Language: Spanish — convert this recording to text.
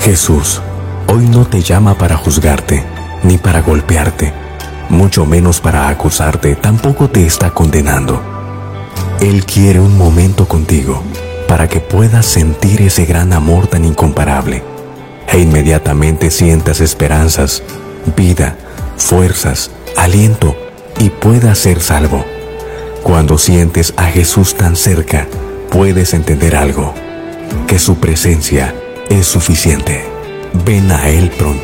Jesús hoy no te llama para juzgarte, ni para golpearte, mucho menos para acusarte, tampoco te está condenando. Él quiere un momento contigo para que puedas sentir ese gran amor tan incomparable e inmediatamente sientas esperanzas, vida, fuerzas, aliento y puedas ser salvo. Cuando sientes a Jesús tan cerca, puedes entender algo, que su presencia es suficiente. Ven a Él pronto.